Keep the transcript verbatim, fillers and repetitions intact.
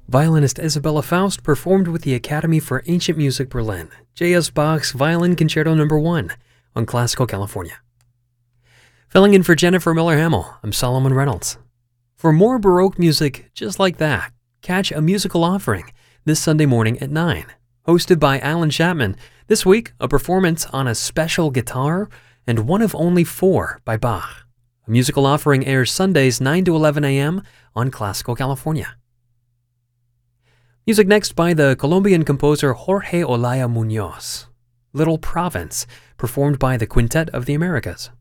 Violinist Isabella Faust performed with the Academy for Ancient Music Berlin, J S Bach's Violin Concerto Number one on Classical California. Filling in for Jennifer Miller-Hamill, I'm Solomon Reynolds. For more Baroque music just like that, catch A Musical Offering this Sunday morning at nine. Hosted by Alan Chapman, this week a performance on a special guitar and one of only four by Bach. A Musical Offering airs Sundays nine to eleven a.m. on Classical California. Music next by the Colombian composer Jorge Olaya Munoz. Little Province, performed by the Quintet of the Americas.